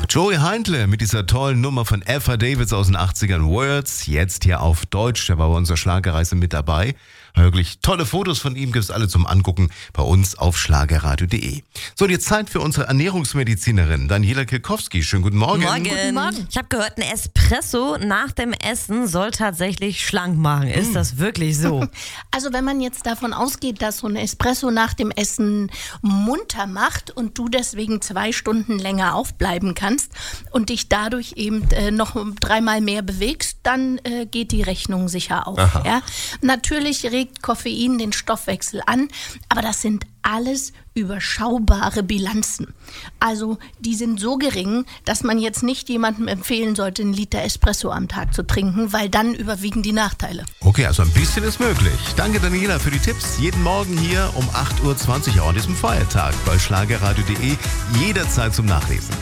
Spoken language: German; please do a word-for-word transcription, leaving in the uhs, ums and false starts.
Joey Heindle mit dieser tollen Nummer von Epha Davids aus den achtzigern, Words, jetzt hier auf Deutsch. Der war bei unserer Schlagerreise mit dabei. Wirklich tolle Fotos von ihm gibt's alle zum Angucken bei uns auf schlagerradio punkt de. So, jetzt Zeit für unsere Ernährungsmedizinerin Daniela Kilkowski. Schönen guten Morgen. Morgen. Guten Morgen. Ich habe gehört, ein Espresso nach dem Essen soll tatsächlich schlank machen. Ist das wirklich so? Also wenn man jetzt davon ausgeht, dass so ein Espresso nach dem Essen munter macht und du deswegen zwei Stunden länger aufbleiben kannst und dich dadurch eben äh, noch dreimal mehr bewegst, dann äh, geht die Rechnung sicher auf. Ja? Natürlich regt Koffein den Stoffwechsel an, aber das sind alles überschaubare Bilanzen. Also die sind so gering, dass man jetzt nicht jemandem empfehlen sollte, einen Liter Espresso am Tag zu trinken, weil dann überwiegen die Nachteile. Okay, also ein bisschen ist möglich. Danke Daniela für die Tipps. Jeden Morgen hier um acht Uhr zwanzig auch an diesem Feiertag bei schlagerradio punkt de. Jederzeit zum Nachlesen.